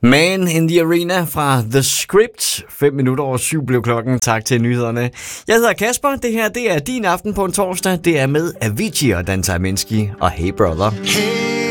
Man in the Arena fra The Script. 7:05 blev klokken. Tak til nyhederne. Jeg hedder Kasper. Det her, det er din aften på en torsdag. Det er med Avicii og Dan Tyrminski og Hey Brother. Hey